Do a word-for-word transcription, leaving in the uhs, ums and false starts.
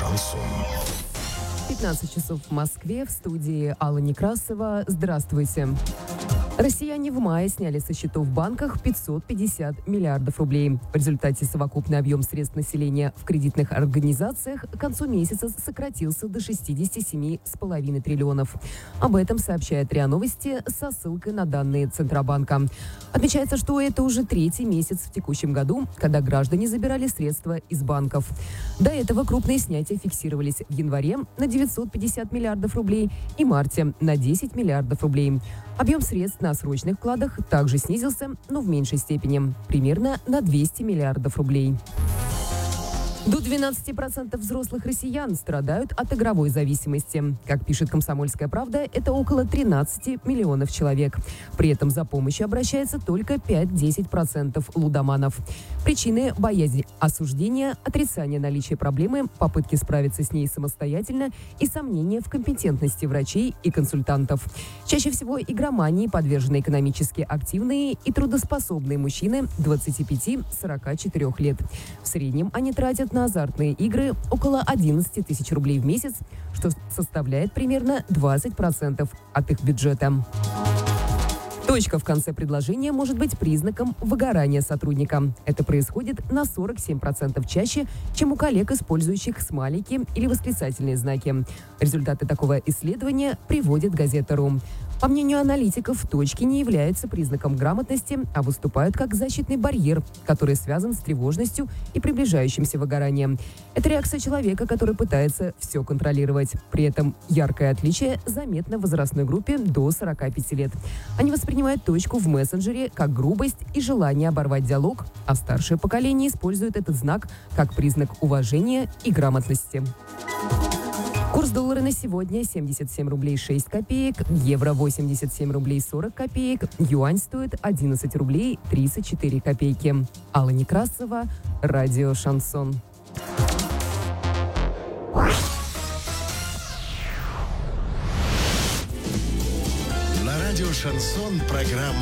Шансон. пятнадцать часов в Москве, в студии Алла Некрасова. Здравствуйте. Россияне в мае сняли со счетов в банках пятьсот пятьдесят миллиардов рублей. В результате совокупный объем средств населения в кредитных организациях к концу месяца сократился до шестидесяти семи целых пяти десятых триллионов. Об этом сообщает РИА Новости со ссылкой на данные Центробанка. Отмечается, что это уже третий месяц в текущем году, когда граждане забирали средства из банков. До этого крупные снятия фиксировались в январе на девятьсот пятьдесят миллиардов рублей и марте на десять миллиардов рублей. Объем средств на срочных вкладах также снизился, но в меньшей степени, примерно на двести миллиардов рублей. До двенадцати процентов взрослых россиян страдают от игровой зависимости. Как пишет «Комсомольская правда», это около тринадцати миллионов человек. При этом за помощью обращается только пять-десять процентов лудоманов. Причины – боязнь осуждения, отрицание наличия проблемы, попытки справиться с ней самостоятельно и сомнения в компетентности врачей и консультантов. Чаще всего игромании подвержены экономически активные и трудоспособные мужчины двадцати пяти - сорока четырёх лет. В среднем они тратят на азартные игры около одиннадцати тысяч рублей в месяц, что составляет примерно двадцать процентов от их бюджета. Точка в конце предложения может быть признаком выгорания сотрудника. Это происходит на сорок семь процентов чаще, чем у коллег, использующих смайлики или восклицательные знаки. Результаты такого исследования приводит газета «Ру». По мнению аналитиков, точки не являются признаком грамотности, а выступают как защитный барьер, который связан с тревожностью и приближающимся выгоранием. Это реакция человека, который пытается все контролировать. При этом яркое отличие заметно в возрастной группе до сорока пяти лет. Они воспринимают точку в мессенджере как грубость и желание оборвать диалог, а старшее поколение использует этот знак как признак уважения и грамотности. Курс доллара на сегодня семьдесят семь рублей шесть копеек, евро восемьдесят семь рублей сорок копеек, юань стоит одиннадцать рублей тридцать четыре копейки. Алла Некрасова, радио «Шансон». На радио «Шансон» программа